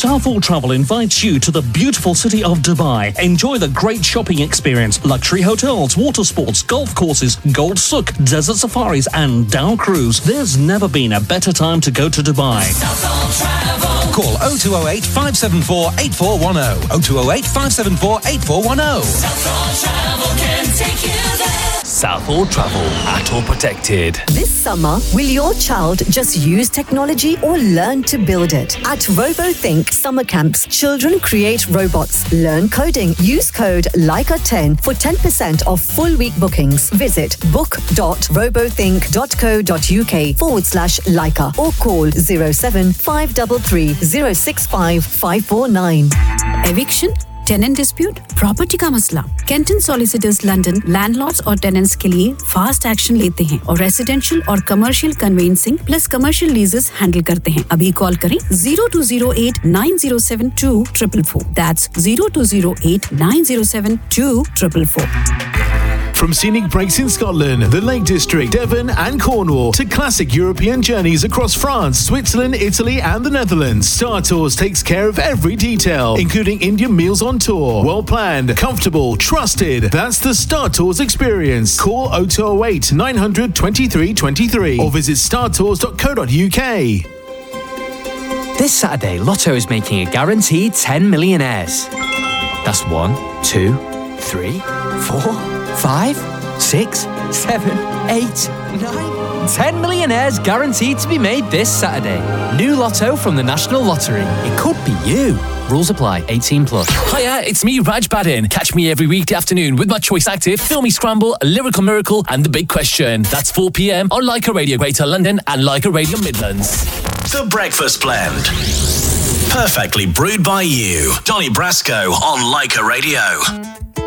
Southall Travel invites you to the beautiful city of Dubai. Enjoy the great shopping experience, luxury hotels, water sports, golf courses, Gold Souk, desert safaris and Dow Cruise. There's never been a better time to go to Dubai. Southall Travel. Call 0208 574 8410. 0208 574 8410. Southall Travel can take you there. Southall Travel, ATOL protected. This summer, will your child just use technology or learn to build it? At RoboThink Summer Camps, children create robots, learn coding. Use code LICA10 for 10% off full week bookings. Visit book.robothink.co.uk/LICA or call 07533 065 549. Eviction, tenant dispute, property का मसला। केंटन solicitors London landlords और tenants के लिए fast action लेते हैं और residential और commercial convincing plus commercial लीजेस handle करते हैं। अभी कॉल करें 0208 907 2444। That's 0208 907 2444। From scenic breaks in Scotland, the Lake District, Devon and Cornwall to classic European journeys across France, Switzerland, Italy and the Netherlands, Star Tours takes care of every detail, including Indian meals on tour. Well planned, comfortable, trusted. That's the Star Tours experience. Call 0208 900 2323 or visit startours.co.uk. This Saturday, Lotto is making a guaranteed 10 millionaires. That's 1, 2, 3, 4, 5, 6, 7, 8, 9, 10 millionaires guaranteed to be made this Saturday. New Lotto from the National Lottery. It could be you. Rules apply. 18 plus. Hiya, it's me, Raj Badin. Catch me every weekday afternoon with my Choice Active, Filmy Scramble, A Lyrical Miracle and The Big Question. That's 4 p.m. on Leica Radio Greater London and Leica Radio Midlands. The Breakfast Blend. Perfectly brewed by you. Donny Brasco on Leica Radio.